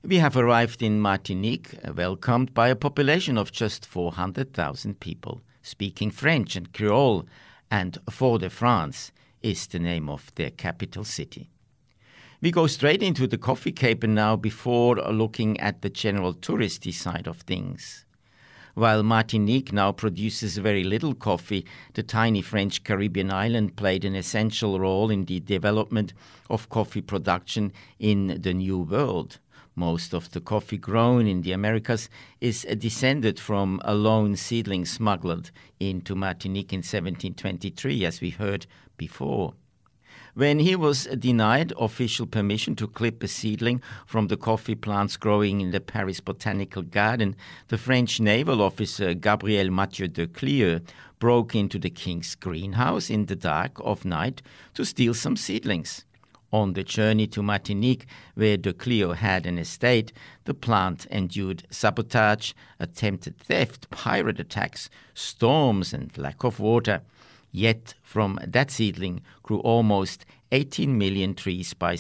We have arrived in Martinique, welcomed by a population of just 400,000 people, speaking French and Creole, and Fort-de-France is the name of their capital city. We go straight into the coffee caper now before looking at the general touristy side of things. While Martinique now produces very little coffee, the tiny French Caribbean island played an essential role in the development of coffee production in the New World. Most of the coffee grown in the Americas is descended from a lone seedling smuggled into Martinique in 1723, as we heard before. When he was denied official permission to clip a seedling from the coffee plants growing in the Paris Botanical Garden, the French naval officer Gabriel Mathieu de Clieu broke into the king's greenhouse in the dark of night to steal some seedlings. On the journey to Martinique, where de Clieu had an estate, the plant endured sabotage, attempted theft, pirate attacks, storms, and lack of water. Yet from that seedling grew almost 18 million trees by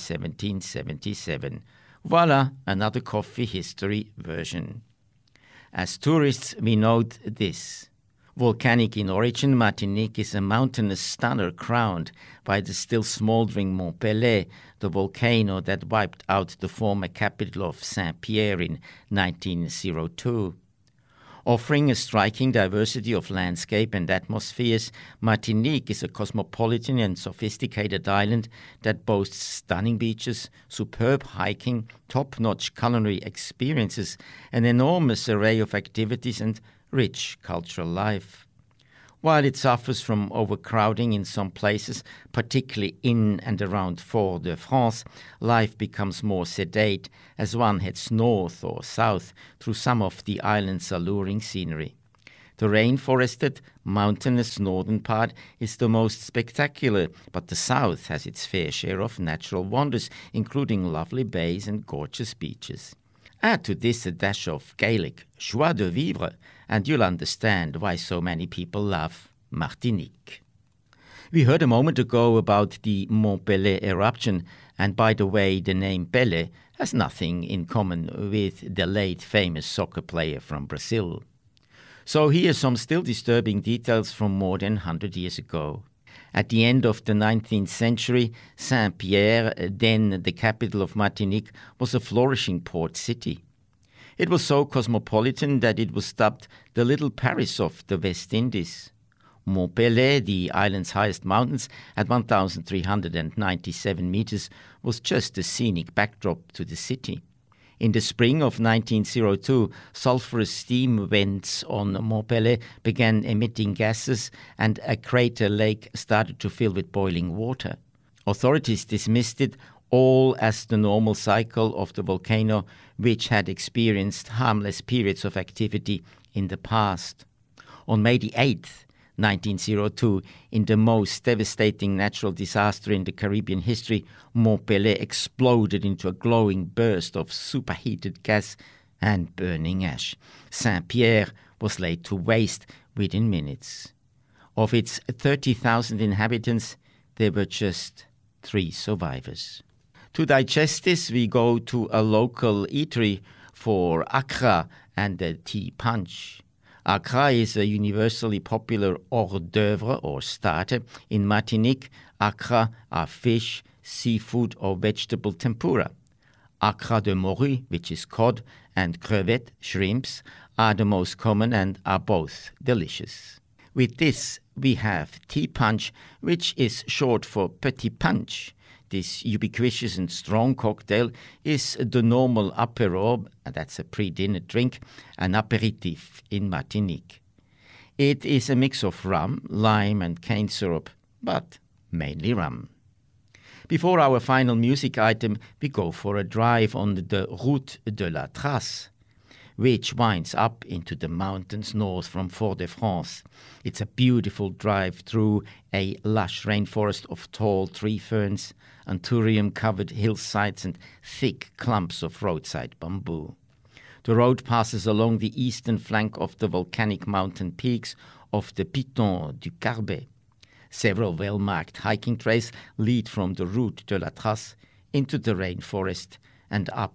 1777. Voila, another coffee history version. As tourists, we note this. Volcanic in origin, Martinique is a mountainous stunner crowned by the still smoldering Mont Pelé, the volcano that wiped out the former capital of Saint-Pierre in 1902. Offering a striking diversity of landscape and atmospheres, Martinique is a cosmopolitan and sophisticated island that boasts stunning beaches, superb hiking, top-notch culinary experiences, an enormous array of activities, and rich cultural life. While it suffers from overcrowding in some places, particularly in and around Fort-de-France, life becomes more sedate as one heads north or south through some of the island's alluring scenery. The rainforested, mountainous northern part is the most spectacular, but the south has its fair share of natural wonders, including lovely bays and gorgeous beaches. Add to this a dash of Gaelic joie de vivre, and you'll understand why so many people love Martinique. We heard a moment ago about the Mont Pelé eruption, and by the way, the name Pelé has nothing in common with the late famous soccer player from Brazil. So here are some still disturbing details from more than 100 years ago. At the end of the 19th century, Saint-Pierre, then the capital of Martinique, was a flourishing port city. It was so cosmopolitan that it was dubbed the Little Paris of the West Indies. Mont Pelé, the island's highest mountains, at 1,397 meters, was just a scenic backdrop to the city. In the spring of 1902, sulfurous steam vents on Mont Pelé began emitting gases, and a crater lake started to fill with boiling water. Authorities dismissed it all as the normal cycle of the volcano, which had experienced harmless periods of activity in the past. On May the 8th, 1902, in the most devastating natural disaster in the Caribbean history, Mont Pelé exploded into a glowing burst of superheated gas and burning ash. Saint-Pierre was laid to waste within minutes. Of its 30,000 inhabitants, there were just 3 survivors. To digest this, we go to a local eatery for akra and the tea punch. Akra is a universally popular hors d'oeuvre or starter. In Martinique, akra are fish, seafood or vegetable tempura. Akra de morue, which is cod, and crevette, shrimps, are the most common and are both delicious. With this, we have tea punch, which is short for petit punch. This ubiquitous and strong cocktail is the normal apéro, that's a pre-dinner drink, an apéritif in Martinique. It is a mix of rum, lime and cane syrup, but mainly rum. Before our final music item, we go for a drive on the Route de la Trace, which winds up into the mountains north from Fort-de-France. It's a beautiful drive through a lush rainforest of tall tree ferns, anthurium-covered hillsides and thick clumps of roadside bamboo. The road passes along the eastern flank of the volcanic mountain peaks of the Piton du Carbet. Several well-marked hiking trails lead from the Route de la Trace into the rainforest and up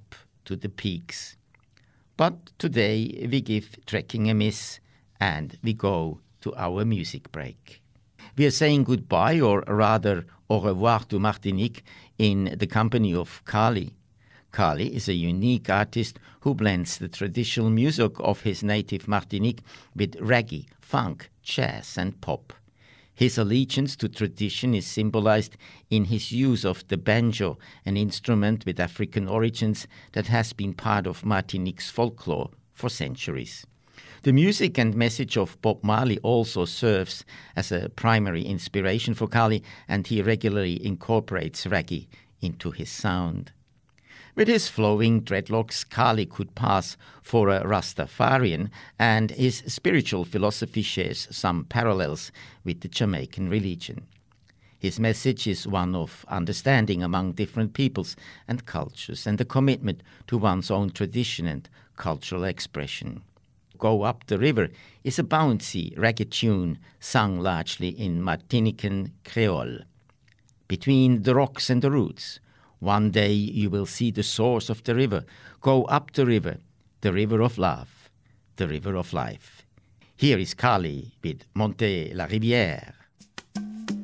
to the peaks. But today we give trekking a miss and we go to our music break. We are saying goodbye, or rather au revoir, to Martinique in the company of Kali. Kali is a unique artist who blends the traditional music of his native Martinique with reggae, funk, jazz and pop. His allegiance to tradition is symbolized in his use of the banjo, an instrument with African origins that has been part of Martinique's folklore for centuries. The music and message of Bob Marley also serves as a primary inspiration for Kali, and he regularly incorporates reggae into his sound. With his flowing dreadlocks, Kali could pass for a Rastafarian, and his spiritual philosophy shares some parallels with the Jamaican religion. His message is one of understanding among different peoples and cultures, and a commitment to one's own tradition and cultural expression. Go Up the River is a bouncy reggae tune sung largely in Martinican Creole. Between the rocks and the roots, one day you will see the source of the river. Go up the river of love, the river of life. Here is Kali with Monter la Rivière.